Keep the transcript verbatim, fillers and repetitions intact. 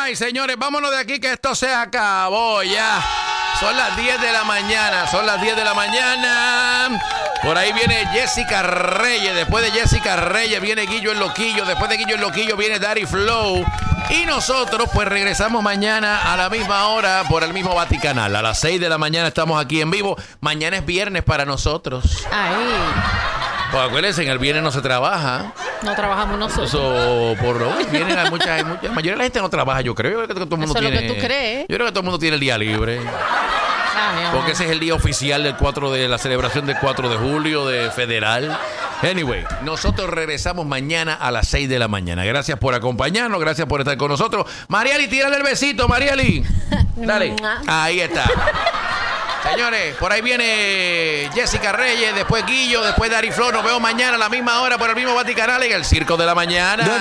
Ay, señores, vámonos de aquí que esto se acabó ya. Son las diez de la mañana, son las diez de la mañana. Por ahí viene Jessica Reyes. Después de Jessica Reyes viene Guillo el Loquillo. Después de Guillo el Loquillo viene Daddy Flow. Y nosotros pues regresamos mañana a la misma hora por el mismo Vaticanal. A las seis de la mañana estamos aquí en vivo. Mañana es viernes para nosotros. Ahí. Pues acuérdense, en el viernes no se trabaja. No trabajamos nosotros. Eso, por hoy vienen hay muchas, hay muchas, la mayoría de la gente no trabaja, yo creo. Yo creo que todo el mundo Eso es lo tiene, que tú crees. Yo creo que todo el mundo tiene el día libre. Ah, mi amor. Porque ese es el día oficial del cuatro de la celebración del cuatro de julio de Federal. Anyway, nosotros regresamos mañana a las seis de la mañana. Gracias por acompañarnos, gracias por estar con nosotros. Marieli, tírale el besito, Marieli. Dale. Ahí está. Señores, por ahí viene Jessica Reyes, después Guillo, después Daddy Flow. Nos vemos mañana a la misma hora por el mismo Vaticanal en el Circo de la Mañana.